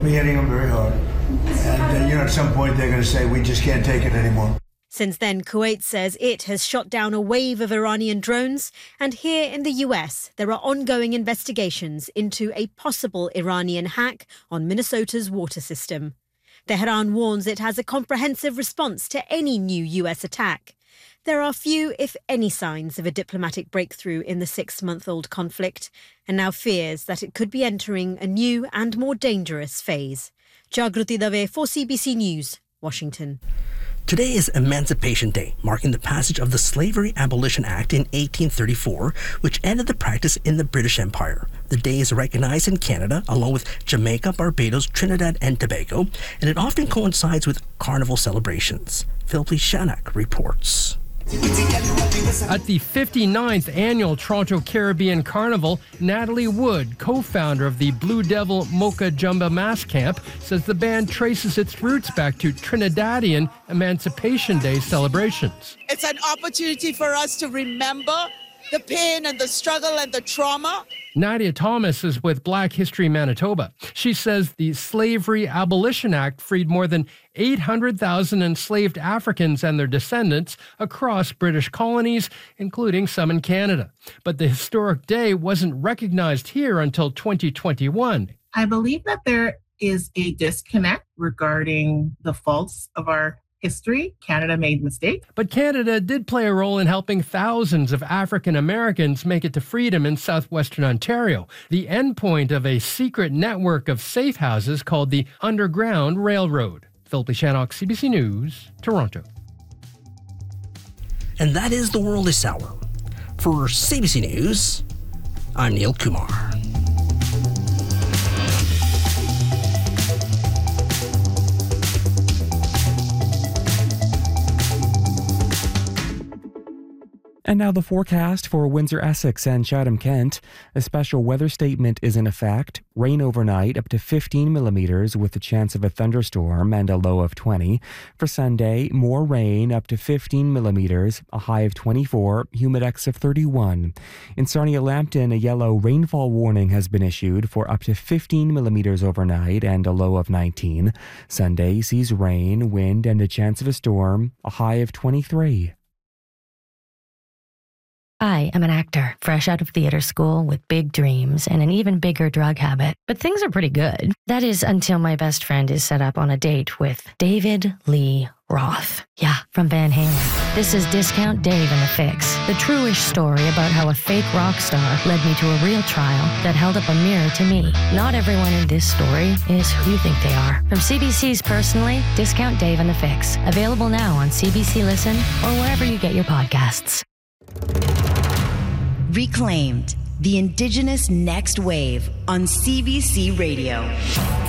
We're hitting them very hard. And, at some point they're going to say, we just can't take it anymore. Since then, Kuwait says it has shot down a wave of Iranian drones. And here in the US, there are ongoing investigations into a possible Iranian hack on Minnesota's water system. Tehran warns it has a comprehensive response to any new US attack. There are few, if any, signs of a diplomatic breakthrough in the 6-month-old conflict, and now fears that it could be entering a new and more dangerous phase. Jagruti Dave for CBC News, Washington. Today is Emancipation Day, marking the passage of the Slavery Abolition Act in 1834, which ended the practice in the British Empire. The day is recognized in Canada, along with Jamaica, Barbados, Trinidad, and Tobago, and it often coincides with carnival celebrations. Philip Shanak reports. At the 59th Annual Toronto Caribbean Carnival, Natalie Wood, co-founder of the Blue Devil Mocha Jumba Mass Camp, says the band traces its roots back to Trinidadian Emancipation Day celebrations. It's an opportunity for us to remember the pain and the struggle and the trauma. Nadia Thomas is with Black History Manitoba. She says the Slavery Abolition Act freed more than 800,000 enslaved Africans and their descendants across British colonies, including some in Canada. But the historic day wasn't recognized here until 2021. I believe that there is a disconnect regarding the faults of our history. Canada made mistakes. But Canada did play a role in helping thousands of African Americans make it to freedom in southwestern Ontario, the endpoint of a secret network of safe houses called the Underground Railroad. Philip Shannock, CBC News, Toronto. And that is the world this hour. For CBC News, I'm Neil Kumar. And now the forecast for Windsor, Essex and Chatham-Kent. A special weather statement is in effect. Rain overnight up to 15 millimeters with a chance of a thunderstorm and a low of 20. For Sunday, more rain up to 15 millimeters, a high of 24, humidex of 31. In Sarnia-Lambton, a yellow rainfall warning has been issued for up to 15 millimeters overnight and a low of 19. Sunday sees rain, wind and a chance of a storm, a high of 23. I am an actor, fresh out of theater school with big dreams and an even bigger drug habit. But things are pretty good. That is until my best friend is set up on a date with David Lee Roth. Yeah, from Van Halen. This is Discount Dave and the Fix, the true-ish story about how a fake rock star led me to a real trial that held up a mirror to me. Not everyone in this story is who you think they are. From CBC's Personally, Discount Dave and the Fix. Available now on CBC Listen or wherever you get your podcasts. Reclaimed, the Indigenous Next Wave on CBC Radio.